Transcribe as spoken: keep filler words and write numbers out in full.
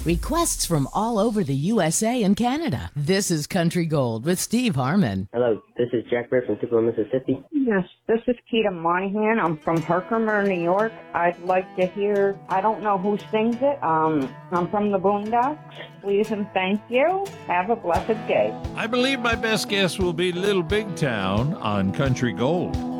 Requests from all over the U S A and Canada. This is Country Gold with Steve Harmon. Hello, this is Jack Bird from Tupelo, Mississippi. Yes, this is Keita Monahan. I'm from Herkimer, New York. I'd like to hear, I don't know who sings it. Um, I'm from the Boondocks. Please and thank you. Have a blessed day. I believe my best guess will be Little Big Town on Country Gold.